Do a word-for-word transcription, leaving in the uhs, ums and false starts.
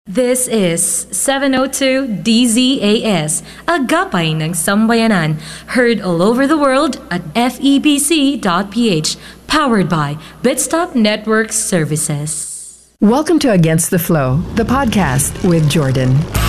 This is seven oh two D Z A S, Agapay ng Sambayanan, heard all over the world at F E B C dot P H, powered by Bitstop Network Services. Welcome to Against the Flow, the podcast with Jordan.